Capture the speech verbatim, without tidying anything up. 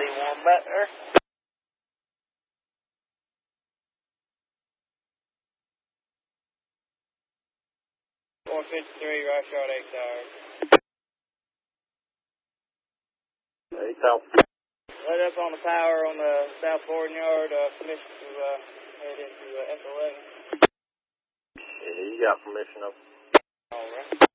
one better. four fifty-three, right shot, eight tires. Eight out. Let up on the power on the south boarding yard, uh, permission to uh, head into uh, F eleven. Yeah, you got permission of. All right.